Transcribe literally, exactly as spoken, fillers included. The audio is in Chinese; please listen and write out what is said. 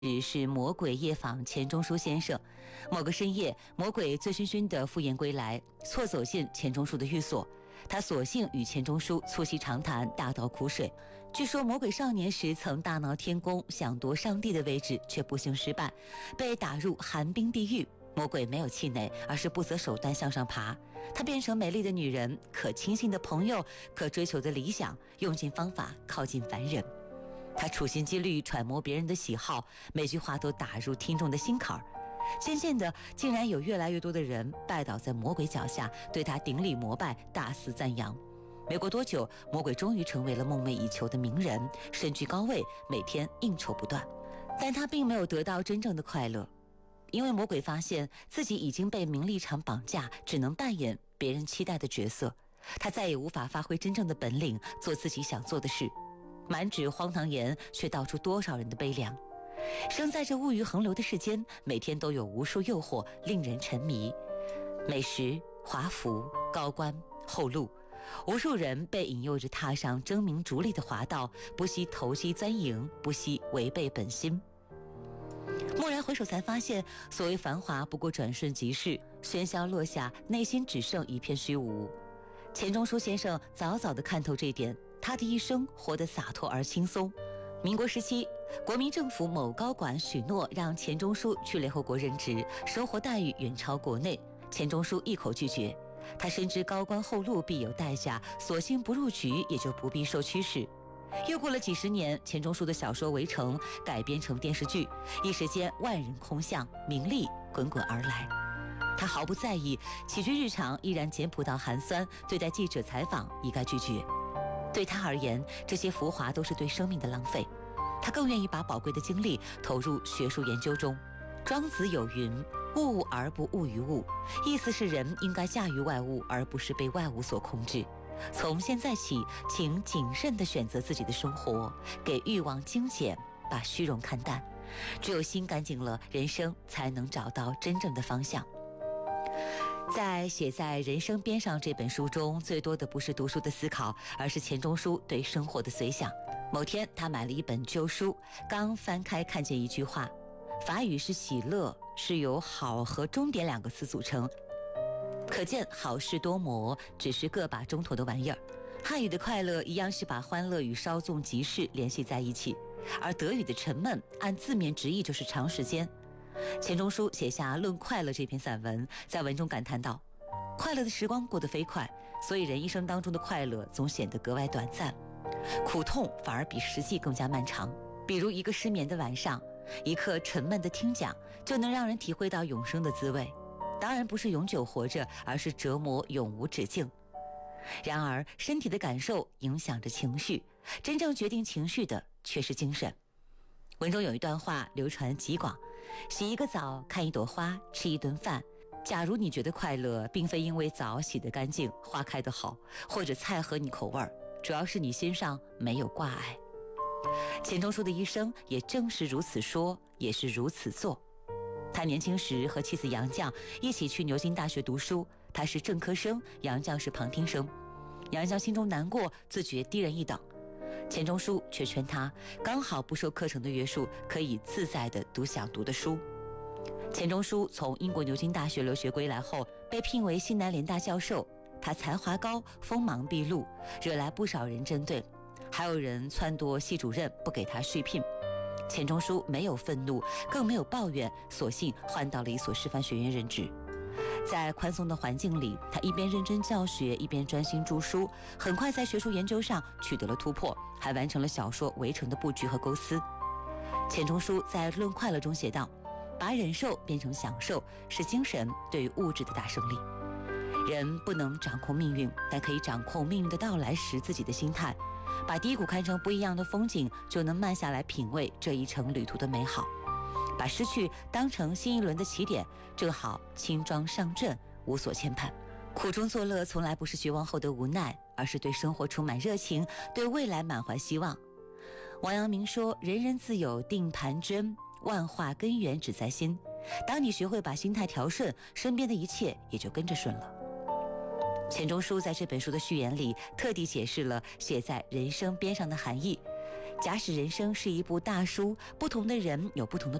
是魔鬼夜访钱钟书先生。某个深夜，魔鬼醉醺醺地赴宴归来，错走进钱钟书的寓所。他索性与钱钟书促膝长谈，大倒苦水。据说魔鬼少年时曾大闹天宫，想夺上帝的位置，却不幸失败，被打入寒冰地狱。魔鬼没有气馁，而是不择手段向上爬。他变成美丽的女人，可亲近的朋友，可追求的理想，用尽方法靠近凡人。他处心积虑揣摩别人的喜好，每句话都打入听众的心坎儿。渐渐的，竟然有越来越多的人拜倒在魔鬼脚下，对他顶礼膜拜，大肆赞扬。没过多久，魔鬼终于成为了梦寐以求的名人，身居高位，每天应酬不断。但他并没有得到真正的快乐，因为魔鬼发现自己已经被名利场绑架，只能扮演别人期待的角色。他再也无法发挥真正的本领，做自己想做的事。满纸荒唐言，却道出多少人的悲凉。生在这物欲横流的世间，每天都有无数诱惑令人沉迷，美食、华服、高官、厚禄，无数人被引诱着踏上争名逐利的华道，不惜投机钻营，不惜违背本心。蓦然回首，才发现所谓繁华不过转瞬即逝，喧嚣落下，内心只剩一片虚无。钱钟书先生早早地看透这一点，他的一生活得洒脱而轻松。民国时期，国民政府某高管许诺让钱钟书去联合国任职，生活待遇远超国内。钱钟书一口拒绝，他深知高官厚禄必有代价，索性不入局，也就不必受驱使。又过了几十年，钱钟书的小说《围城》改编成电视剧，一时间万人空巷，名利滚滚而来。他毫不在意，起居日常依然简朴到寒酸，对待记者采访一概拒绝。对他而言，这些浮华都是对生命的浪费，他更愿意把宝贵的精力投入学术研究中。庄子有云：物物而不物于物，意思是人应该驾驭外物，而不是被外物所控制。从现在起，请谨慎地选择自己的生活，给欲望精简，把虚荣看淡。只有心干净了，人生才能找到真正的方向。在写在人生边上这本书中，最多的不是读书的思考，而是钱钟书对生活的随想。某天，他买了一本旧书，刚翻开看见一句话，法语是喜乐，是由好和终点两个词组成，可见好事多磨，只是个把钟头的玩意儿。汉语的快乐一样是把欢乐与稍纵即逝联系在一起，而德语的沉闷按字面直译就是长时间。钱钟书写下《论快乐》这篇散文，在文中感叹道：快乐的时光过得飞快，所以人一生当中的快乐总显得格外短暂，苦痛反而比实际更加漫长。比如一个失眠的晚上，一刻沉闷的听讲，就能让人体会到永生的滋味。当然不是永久活着，而是折磨永无止境。然而身体的感受影响着情绪，真正决定情绪的却是精神。文中有一段话流传极广：洗一个澡，看一朵花，吃一顿饭。假如你觉得快乐，并非因为澡洗得干净，花开得好，或者菜合你口味，主要是你心上没有挂碍。钱钟书的一生也正是如此说，也是如此做。他年轻时和妻子杨绛一起去牛津大学读书，他是正科生，杨绛是旁听生。杨绛心中难过，自觉低人一等。钱钟书却劝他刚好不受课程的约束，可以自在地读想读的书。钱钟书从英国牛津大学留学归来后，被聘为西南联大教授。他才华高，锋芒毕露，惹来不少人针对，还有人撺掇系主任不给他续聘。钱钟书没有愤怒，更没有抱怨，索性换到了一所师范学院任职。在宽松的环境里，他一边认真教学，一边专心著书，很快在学术研究上取得了突破，还完成了小说《围城》的布局和构思。钱钟书在《论快乐》中写道：把忍受变成享受，是精神对于物质的大胜利。人不能掌控命运，但可以掌控命运的到来时自己的心态，把低谷看成不一样的风景，就能慢下来品味这一程旅途的美好。把失去当成新一轮的起点，正好轻装上阵，无所牵绊。苦中作乐从来不是绝望后的无奈，而是对生活充满热情，对未来满怀希望。王阳明说：人人自有定盘针，万化根源只在心。当你学会把心态调顺，身边的一切也就跟着顺了。钱钟书在这本书的序言里特地解释了写在人生边上的含义， 假使人生是一部大书，不同的人有不同的